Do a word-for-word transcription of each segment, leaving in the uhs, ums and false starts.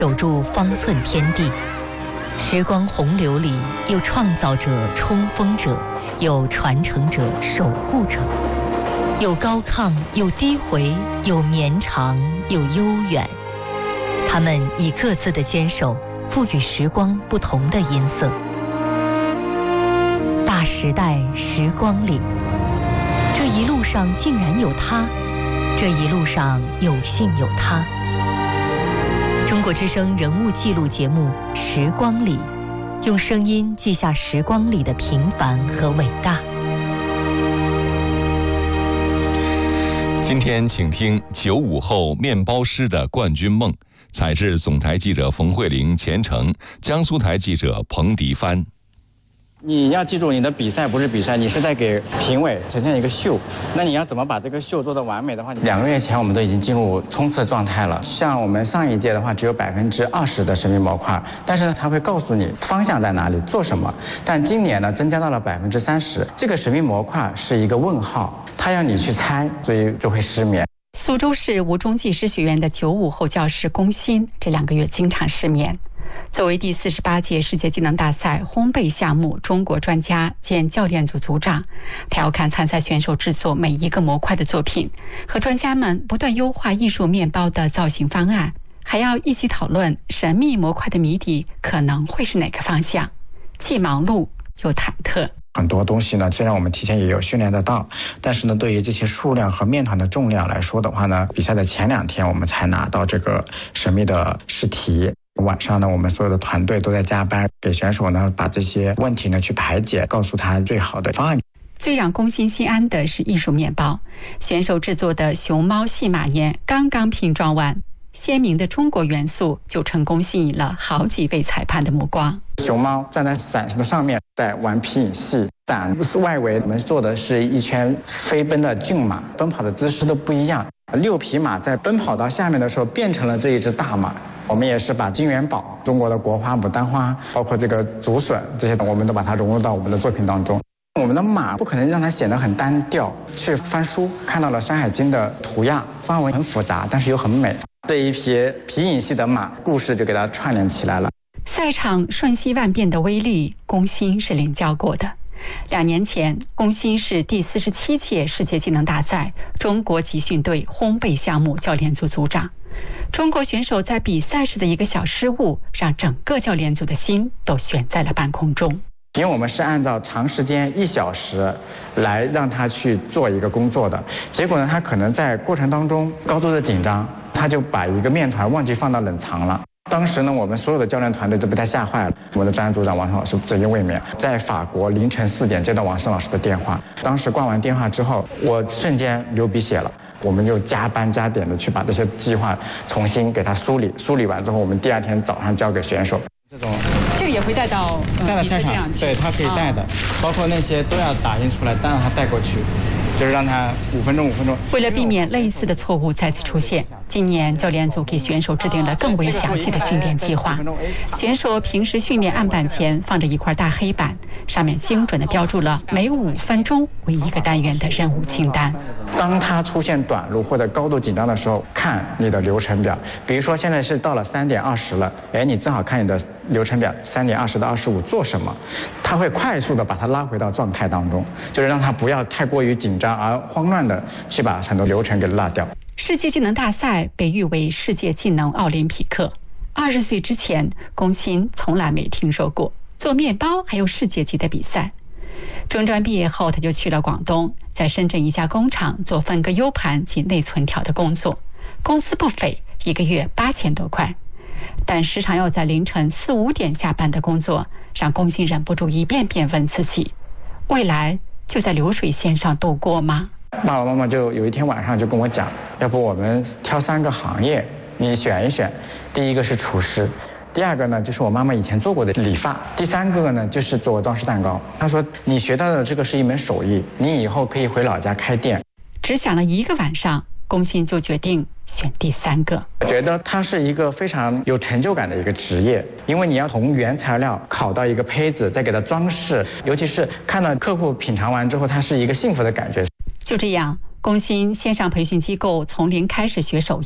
守住方寸天地。时光洪流里，有创造者、冲锋者，有传承者、守护者，有高亢，有低回，有绵长，有悠远。他们以各自的坚守，赋予时光不同的音色。大时代时光里，这一路上竟然有他，这一路上有幸有他。中国之声人物记录节目《时光里》，用声音记下时光里的平凡和伟大。 今天请听九五后面包师的冠军梦，采自总台记者冯慧玲、钱程，江苏台记者彭迪帆。 你要记住，你的比赛不是比赛，你是在给评委呈现一个秀。那你要怎么把这个秀做得完美的话，两个月前我们都已经进入冲刺状态了。像我们上一届的话，只有百分之二十的神秘模块，但是呢，它会告诉你方向在哪里，做什么。但今年呢，增加到了百分之三十，这个神秘模块是一个问号，它要你去猜，所以就会失眠。 苏州市吴中技师学院的九五后教师龚鑫，这两个月经常失眠。作为第四十八届世界技能大赛烘焙项目中国专家兼教练组组长，他要看参赛选手制作每一个模块的作品，和专家们不断优化艺术面包的造型方案，还要一起讨论神秘模块的谜底可能会是哪个方向，既忙碌又忐忑。 很多东西呢，虽然我们提前也有训练得到，但是呢，对于这些数量和面团的重量来说的话呢，比赛的前两天我们才拿到这个神秘的试题。晚上呢，我们所有的团队都在加班，给选手呢把这些问题呢去排解，告诉他最好的方案。 最让龚鑫心安的是艺术面包，选手制作的熊猫戏马年刚刚拼装完，鲜明的中国元素就成功吸引了好几位裁判的目光。 熊猫站在伞的上面，在玩皮影戏，伞外围我们做的是一圈飞奔的骏马，奔跑的姿势都不一样。六匹马在奔跑到下面的时候，变成了这一只大马。我们也是把金元宝、中国的国花牡丹花，包括这个竹笋这些，我们都把它融入到我们的作品当中。我们的马不可能让它显得很单调，去翻书看到了《山海经》的图样，发文很复杂，但是又很美。这一匹皮影戏的马，故事就给它串联起来了。 赛场瞬息万变的威力，龚鑫是领教过的。两年前，龚鑫是第四十七届世界技能大赛中国集训队烘焙项目教练组组长。中国选手在比赛时的一个小失误，让整个教练组的心都悬在了半空中。 因为我们是按照长时间一小时来让他去做一个工作的，结果呢，他可能在过程当中高度的紧张，他就把一个面团忘记放到冷藏了。当时呢，我们所有的教练团队都被他吓坏了。我们的专业组长王胜老师直接卫冕，在法国凌晨四点接到王胜老师的电话，当时挂完电话之后，我瞬间流鼻血了。我们就加班加点的去把这些计划重新给他梳理，梳理完之后，我们第二天早上交给选手。这种这个也会带到带到赛场，对，他可以带的，包括那些都要打印出来，单让他带过去。就是让他五分钟五分钟。 为了避免类似的错误再次出现，今年教练组给选手制定了更为详细的训练计划。选手平时训练案板前放着一块大黑板，上面精准地标注了每五分钟为一个单元的任务清单。 当他出现短路或者高度紧张的时候，看你的流程表。比如说现在是到了三点二十了，哎，你正好看你的流程表，三点二十到二十五做什么？他会快速地把他拉回到状态当中，就是让他不要太过于紧张而慌乱的去把很多流程给落掉。 世界技能大赛被誉为世界技能奥林匹克。二十岁之前，龚鑫从来没听说过做面包还有世界级的比赛。中专毕业后，他就去了广东，在深圳一家工厂做分割 U 盘及内存条的工作，工资不菲，一个月八千多块。但时常要在凌晨四五点下班的工作，让龚鑫忍不住一遍遍问自己：未来就在流水线上度过吗？ 爸爸妈妈就有一天晚上就跟我讲，要不我们挑三个行业，你选一选。第一个是厨师，第二个呢就是我妈妈以前做过的理发，第三个呢就是做装饰蛋糕。她说你学到的这个是一门手艺，你以后可以回老家开店。 只想了一个晚上，龚鑫就决定选第三个。 我觉得它是一个非常有成就感的一个职业，因为你要从原材料烤到一个胚子，再给它装饰，尤其是看到客户品尝完之后，它是一个幸福的感觉。 就这样，龚鑫先上培训机构从零开始学手艺，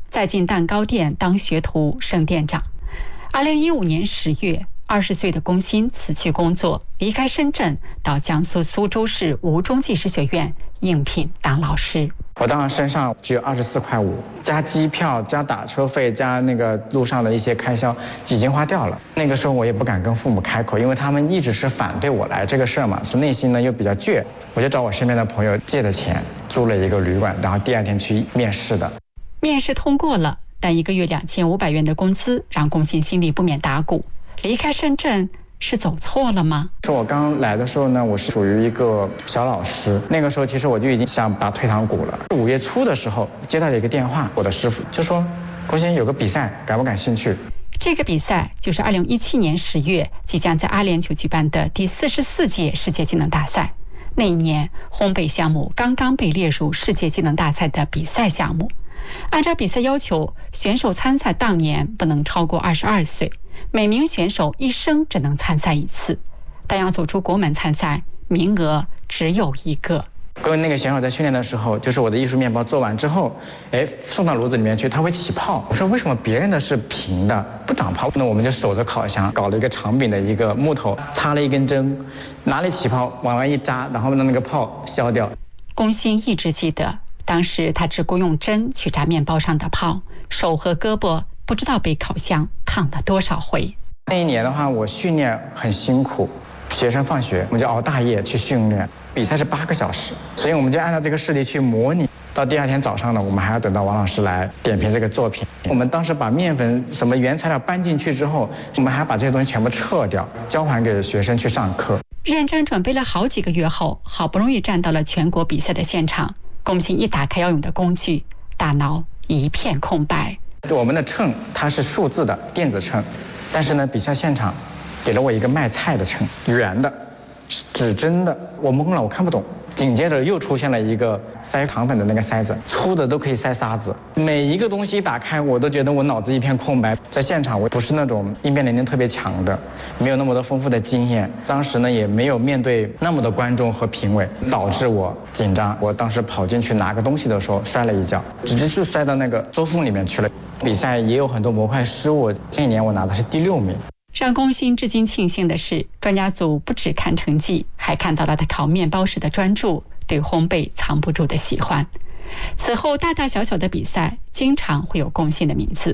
再进蛋糕店当学徒升店长。二零一五年十月，二十岁的龚欣辞去工作，离开深圳，到江苏苏州市吴中技师学院应聘当老师。 我当时身上只有二十四块五，加机票、加打车费、加那个路上的一些开销，已经花掉了。那个时候我也不敢跟父母开口，因为他们一直是反对我来这个事儿嘛，所以内心呢又比较倔。我就找我身边的朋友借的钱，租了一个旅馆，然后第二天去面试的。 面试通过了，但一个月两千五百元的工资让龚欣心里不免打鼓。离开深圳是走错了吗？ 说我刚来的时候呢，我是属于一个小老师，那个时候其实我就已经想拔退堂鼓了。五月初的时候接到了一个电话，我的师傅就说：“龚欣有个比赛，感不感兴趣？” 这个比赛就是二零一七年十月即将在阿联酋举办的第四十四届世界技能大赛。那一年，烘焙项目刚刚被列入世界技能大赛的比赛项目。按照比赛要求，选手参赛当年不能超过二十二岁，每名选手一生只能参赛一次，但要走出国门参赛，名额只有一个。 跟那个选手在训练的时候，就是我的艺术面包做完之后，哎，送到炉子里面去，它会起泡。我说为什么别人的是平的不长泡？那我们就守着烤箱，搞了一个长柄的一个木头，插了一根针，哪里起泡往外一扎，然后让那个泡消掉。 龚欣一直记得，当时他只顾用针去扎面包上的泡，手和胳膊不知道被烤箱烫了多少回。 那一年的话，我训练很辛苦，学生放学我们就熬大夜去训练，比赛是八个小时，所以我们就按照这个事例去模拟。到第二天早上呢，我们还要等到王老师来点评这个作品。我们当时把面粉什么原材料搬进去之后，我们还要把这些东西全部撤掉，交还给学生去上课。 认真准备了好几个月后，好不容易站到了全国比赛的现场。龚欣一打开要用的工具，大脑一片空白。 我们的秤它是数字的电子秤，但是呢，比赛现场给了我一个卖菜的秤，圆的，指针的，我懵了，我看不懂。紧接着又出现了一个塞糖粉的那个塞子，粗的都可以塞沙子。每一个东西一打开，我都觉得我脑子一片空白。在现场，我不是那种应变能力特别强的，没有那么多丰富的经验。当时呢，也没有面对那么多观众和评委，导致我紧张。我当时跑进去拿个东西的时候，摔了一跤，直接就摔到那个桌缝里面去了。比赛也有很多模块失误，这一年我拿的是第六名。 让龚欣至今庆幸的是，专家组不只看成绩，还看到了他烤面包时的专注，对烘焙藏不住的喜欢。此后大大小小的比赛经常会有龚欣的名字。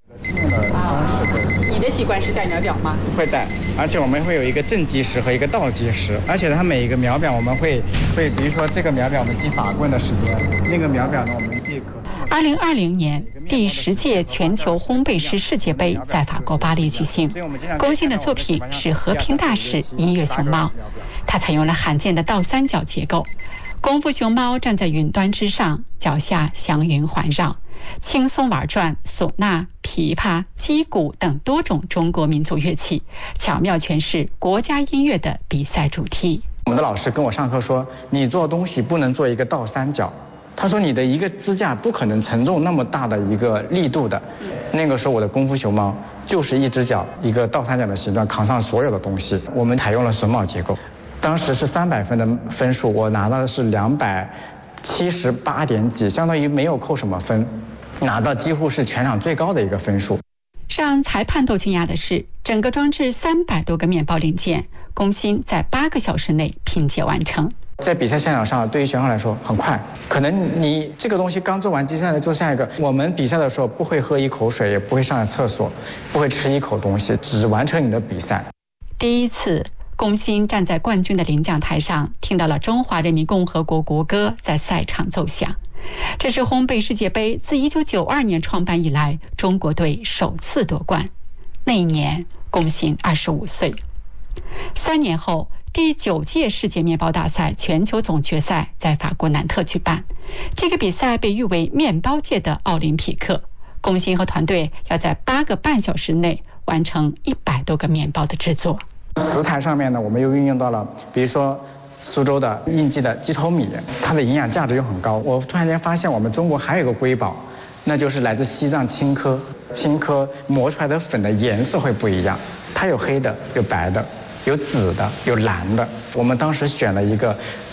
你的习惯是带秒表吗？ 会带，而且我们会有一个正计时和一个倒计时，而且它每一个秒表我们会会，比如说这个秒表我们记法棍的时间，那个秒表呢我们记可。 二零二零年第十届全球烘焙师世界杯在法国巴黎举行，龚欣的作品是和平大使音乐熊猫，它采用了罕见的倒三角结构，功夫熊猫站在云端之上，脚下祥云环绕，轻松玩转唢呐、琵琶、击鼓等多种中国民族乐器，巧妙诠释国家音乐的比赛主题。 我们的老师跟我上课说，你做东西不能做一个倒三角，他说你的一个支架不可能承重那么大的一个力度的。那个时候我的功夫熊猫就是一只脚一个倒三角的形状扛上所有的东西。我们采用了榫卯结构，当时是三百分的分数，我拿到的是两百七十八点几，相当于没有扣什么分，拿到几乎是全场最高的一个分数。 让裁判都惊讶的是，整个装置三百多个面包零件，龚欣在八个小时内拼接完成。 在比赛现场上，对于选手来说很快，可能你这个东西刚做完，接下来做下一个。我们比赛的时候不会喝一口水，也不会上厕所，不会吃一口东西，只完成你的比赛。 第一次，龚欣站在冠军的领奖台上，听到了中华人民共和国国歌在赛场奏响。这是烘焙世界杯自一九九二年创办以来，中国队首次夺冠。那一年，龚欣二十五岁。三年后，第九届世界面包大赛全球总决赛在法国南特举办。这个比赛被誉为面包界的奥林匹克。龚欣和团队要在八个半小时内完成一百多个面包的制作。 食材上面呢，我们又运用到了，比如说苏州的应季的鸡头米，它的营养价值又很高。我突然间发现，我们中国还有一个瑰宝，那就是来自西藏青稞。青稞磨出来的粉的颜色会不一样，它有黑的，有白的，有紫的，有蓝的。我们当时选了一个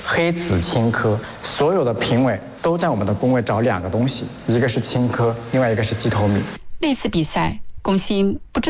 黑紫青稞，所有的评委都在我们的工位找两个东西，一个是青稞，另外一个是鸡头米。 那次比赛，龚欣不知